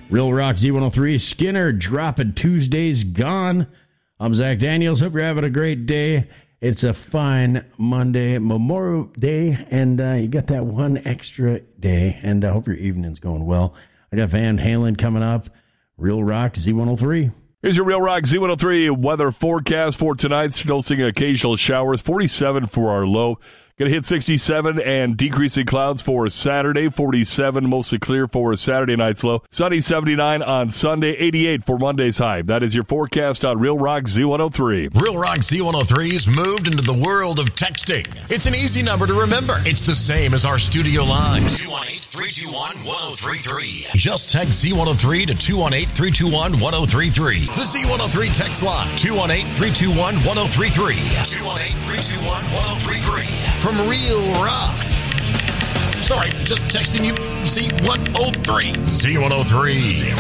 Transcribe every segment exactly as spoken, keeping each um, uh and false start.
Real Rock Z one oh three, Skinner dropping Tuesday's Gone. I'm Zach Daniels. Hope you're having a great day. It's a fine Monday, Memorial Day, and uh, you got that one extra day, and I hope your evening's going well. I got Van Halen coming up. Real Rock Z one oh three. Here's your Real Rock Z one oh three weather forecast for tonight. Still seeing occasional showers. forty-seven for our low. Going to hit sixty-seven and decreasing clouds for Saturday. forty-seven, mostly clear for Saturday night's low. Sunny, seventy-nine on Sunday. eighty-eight for Monday's high. That is your forecast on Real Rock Z one oh three. Real Rock Z one oh three's moved into the world of texting. It's an easy number to remember. It's the same as our studio line. two one eight, three two one, one oh three three. Just text Z one oh three to two one eight, three two one, one oh three three. The Z one oh three text line. two one eight, three two one, one oh three three. two one eight, three two one, one oh three three. From Real Rock. Sorry, just texting you Z one oh three. Z one oh three.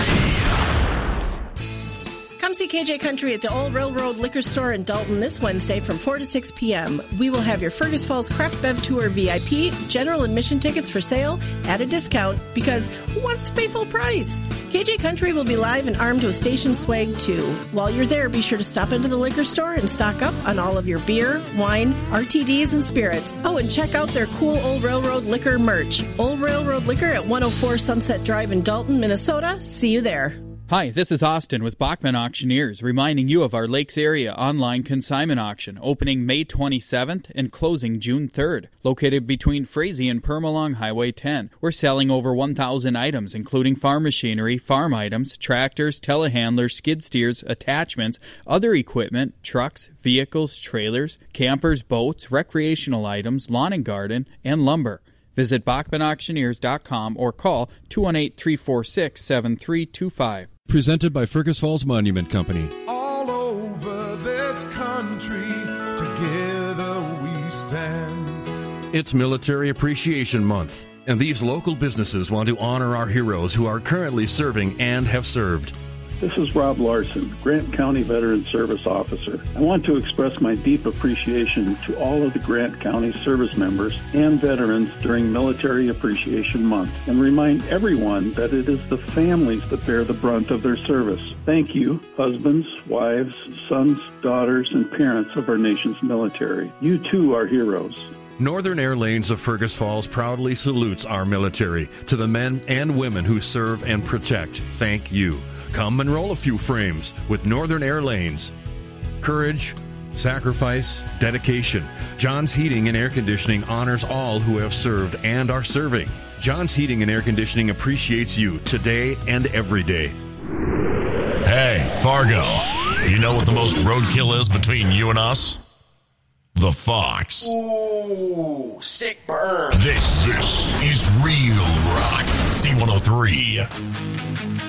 Come see K J Country at the Old Railroad Liquor Store in Dalton this Wednesday from four to six p.m. We will have your Fergus Falls Craft Bev Tour V I P, general admission tickets for sale at a discount because who wants to pay full price? K J Country will be live and armed with station swag too. While you're there, be sure to stop into the liquor store and stock up on all of your beer, wine, R T Ds, and spirits. Oh, and check out their cool Old Railroad Liquor merch. Old Railroad Liquor at one oh four Sunset Drive in Dalton, Minnesota. See you there. Hi, this is Austin with Bachman Auctioneers, reminding you of our Lakes Area online consignment auction, opening May twenty-seventh and closing June third. Located between Frazee and Permalong Highway ten. We're selling over one thousand items, including farm machinery, farm items, tractors, telehandlers, skid steers, attachments, other equipment, trucks, vehicles, trailers, campers, boats, recreational items, lawn and garden, and lumber. Visit Bachman Auctioneers dot com or call two one eight, three four six, seven three two five. Presented by Fergus Falls Monument Company. All over this country, together we stand. It's Military Appreciation Month, and these local businesses want to honor our heroes who are currently serving and have served. This is Rob Larson, Grant County Veteran Service Officer. I want to express my deep appreciation to all of the Grant County service members and veterans during Military Appreciation Month and remind everyone that it is the families that bear the brunt of their service. Thank you, husbands, wives, sons, daughters, and parents of our nation's military. You too are heroes. Northern Air Lanes of Fergus Falls proudly salutes our military. To the men and women who serve and protect, thank you. Come and roll a few frames with Northern Air Lanes. Courage, sacrifice, dedication. John's Heating and Air Conditioning honors all who have served and are serving. John's Heating and Air Conditioning appreciates you today and every day. Hey, Fargo, you know what the most roadkill is between you and us? The Fox. Ooh, sick burn. This, this is Real Rock Z one oh three.